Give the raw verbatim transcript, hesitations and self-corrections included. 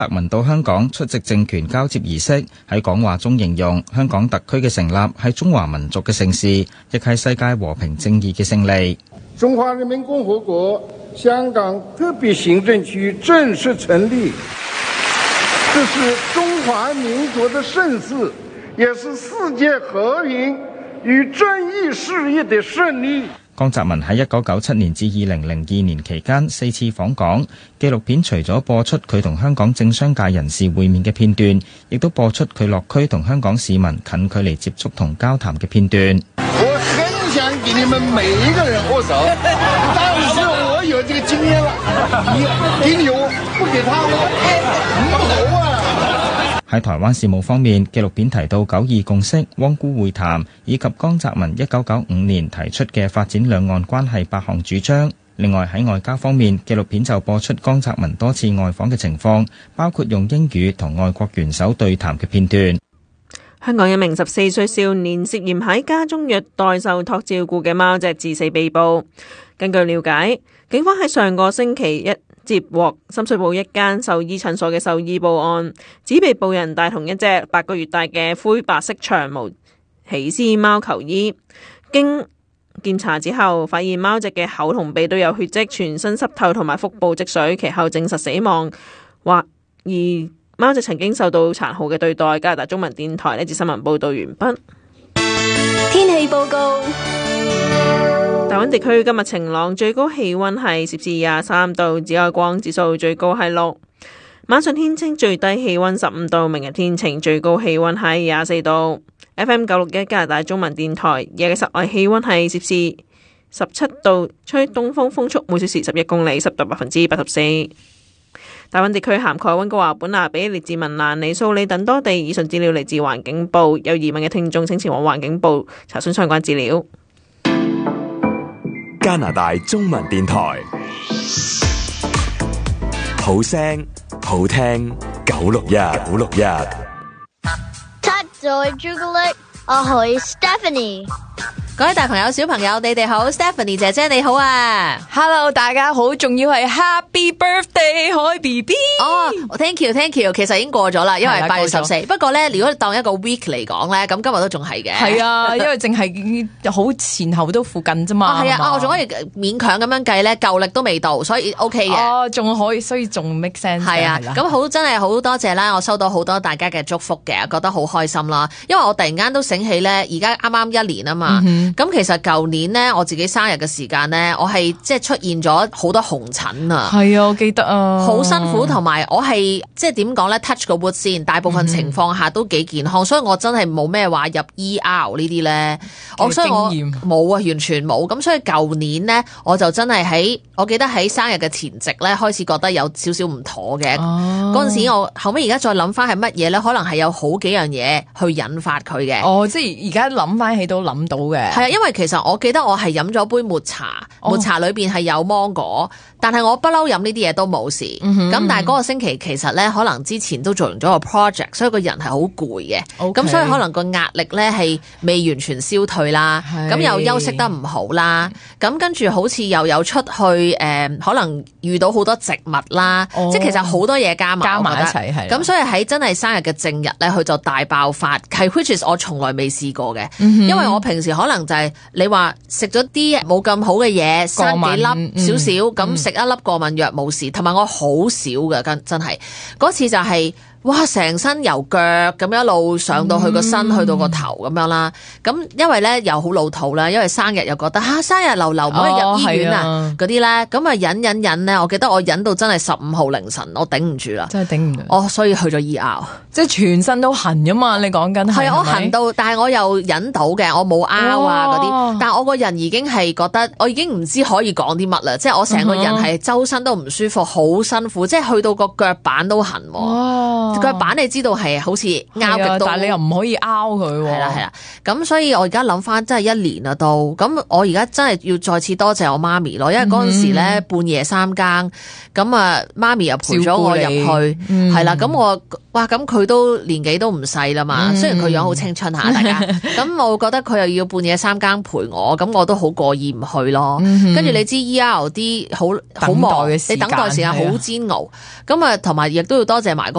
澤民到香港出席政權交接儀式，喺講話中形容香港特區嘅成立係中華民族嘅盛事，亦係世界和平正義嘅勝利。 中華人民共和國香港特別行政區正式成立，這是中華民族的盛事，也是世界和平與正義事業的勝利。 江澤民喺一九九七年至二零零二年期間四次訪港，紀錄片除咗播出佢同香港政商界人士會面嘅片段，亦都播出佢落區同香港市民近距離接觸同交談嘅片段。 我很想給你們每一個人握手，但是我有這個經驗了，你給你我不給他我不好啊。 喺台灣事務方面，紀錄片提到九二共識、汪辜會談以及江澤民一九九五年提出嘅發展兩岸關係八項主張。另外喺外交方面，紀錄片就播出江澤民多次外訪嘅情況，包括用英語同外國元首對談嘅片段。 香港一名十四歲少年涉嫌喺家中虐待受託照顧嘅貓隻致死被捕。根據了解，警方喺上個星期一接獲深水埗一間獸醫診所嘅獸醫報案，指被捕人帶同一隻八個月大嘅灰白色長毛喜斯貓求醫。經檢查之後，發現貓隻嘅口同鼻都有血跡，全身濕透同埋腹部積水，其後證實死亡。或而貓隻曾經受到殘酷嘅對待。加拿大中文電台呢節新聞報道完畢。 天氣報告。 大溫地區今日晴朗，最高氣溫係攝氏廿三度，紫外光指數最高係六。晚上天清，最低氣溫十五度。明日天晴，最高氣溫係廿四度。F M 九六一加拿大中文電台，日嘅室外氣溫係攝氏十七度，吹東風，風速每小時十一公里，濕度百分之八十四。大溫地區涵蓋溫哥華、本拿比、列治文蘭、里蘇里等多地。以上資料嚟自環境部，有疑問嘅聽眾請前往環境部查詢相關資料。 加拿大中文電台，好聲好聽九六一九六一。 七仔朱古力，我係 Stephanie。 各位大朋友小朋友你哋好， Stephanie 姐姐你好啊。 Hello 大家好，仲要係 Happy Birthday 海 B B。 哦、oh, Thank you Thank you， 其實已經過咗啦，因為八月十四。不過咧，如果當一個 week 嚟講咧，咁今日都仲係嘅。 係啊，因為淨係好前後都附近啫嘛。 係啊，啊我仲可以勉強咁樣計咧，舊曆都未到，所以 OK 嘅。 哦，仲可以，所以仲 make sense。 係啊，咁好真係好多謝啦，我收到好多大家嘅祝福嘅，覺得好開心啦。因為我突然間都醒起咧，而家啱啱一年啊嘛。嗯咁其實舊年咧，我自己生日嘅時間咧，我係即係出現咗好多紅疹啊。 係啊，我記得啊， 好辛苦，同埋我係即係點講咧 touch 個 wood 先，大部分情況下都幾健康，嗯、所以我真係冇咩話入 E R 呢啲咧。我所以我冇啊，完全冇。咁所以舊年咧，我就真係喺我記得喺生日嘅前夕咧，開始覺得有少少唔妥嘅。嗰陣、哦、時我後尾而家再諗翻係乜嘢咧？可能係有好幾樣嘢去引發佢嘅。 哦，即係而家諗翻起都諗到嘅。 係啊，因為其實我記得我係飲咗杯抹茶，抹茶裏邊係有芒果，但係我不嬲飲呢啲嘢都冇事。咁、嗯、但係嗰個星期其實咧，可能之前都做完咗個 project， 所以個人係好攰嘅。咁 Okay. 所以可能個壓力咧係未完全消退啦。咁是又休息得唔好啦。咁跟住好似又有出去誒、呃，可能遇到好多植物啦。哦、即係其實好多嘢加埋， 加埋一齊係。 咁所以喺真係生日嘅正日咧，佢就大爆發，係 which is 我從來未試過嘅。嗯、哼因為我平時可能就係、是、你話食咗啲冇咁好嘅嘢，生幾粒少少，咁食、嗯、一粒過敏藥冇事，同埋我好少嘅，真真係嗰次就係、是。哇！成身由腳咁一路上到去個身，嗯、去到個頭咁樣啦。咁因為咧又好老土啦，因為生日又覺得嚇、啊、生日流流唔可以入醫院啊嗰啲咧。咁啊忍忍忍咧，我記得我忍到真係十五號凌晨，我頂唔住啦， 真係頂唔住。 我所以去咗 E R， 即係全身都痕㗎嘛。你講緊係係我痕到，但係我又忍到嘅，我冇拗啊嗰啲。但係我個人已經係覺得，我已經唔知可以講啲乜啦。即係我成個人係周身都唔舒服，好辛苦，即係去到個腳板都痕。哇！ 腳板你知道係好似拗極都， 但係你又唔可以拗佢。 係啦係啦，咁所以我而家諗翻真係一年啦都，咁我而家真係要再次多謝我媽咪咯，因為嗰陣時咧半夜三更，咁啊媽咪又陪咗我入去，係啦，咁我哇咁佢都年紀都唔細啦嘛，雖然佢樣好青春下大家，咁我覺得佢又要半夜三更陪我，咁我都好過意唔去咯。跟住你知 E R 啲好好忙，你等待時間好煎熬，咁啊同埋亦都要多謝埋